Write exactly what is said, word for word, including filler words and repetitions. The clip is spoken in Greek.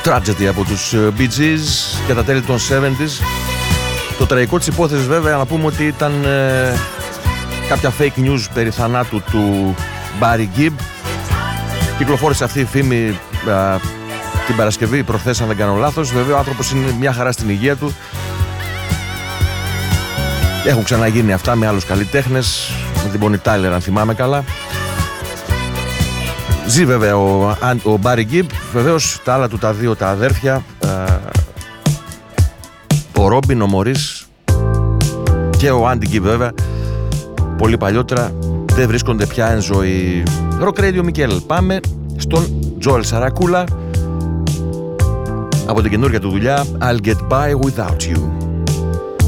Tragedy από τους Bee Gees και τα τέλη των εβδομήντα. Το τραγικό της υπόθεσης βέβαια να πούμε ότι ήταν ε, κάποια fake news περί θανάτου του Barry Gibb. Κυκλοφόρησε αυτή η φήμη ε, την Παρασκευή προχθές αν δεν κάνω λάθος. Βέβαια ο άνθρωπος είναι μια χαρά στην υγεία του. Έχουν ξαναγίνει αυτά με άλλους καλλιτέχνες, με την Bonnie Tyler αν θυμάμαι καλά. Ζει βέβαια ο, ο Barry Gibb, βεβαίως τα άλλα του τα δύο τα αδέρφια, ε, ο Ρόμπιν, ο Μωρίς και ο Άντι Gibb βέβαια, πολύ παλιότερα, δεν βρίσκονται πια εν ζωή. Rock Radio Μικέλ. Πάμε στον Τζόελ Σαρακούλα από την καινούργια του δουλειά I'll Get By Without You.